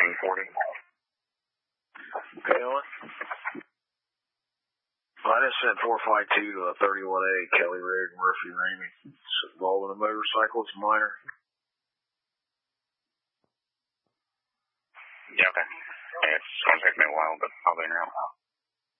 1640. Okay, Owen. I just sent 452 to 31A, Kelly Road, Murphy, Ramey. It's involving a motorcycle. It's minor. Yeah, okay. Yeah, it's going to take me a while, but I'll be around.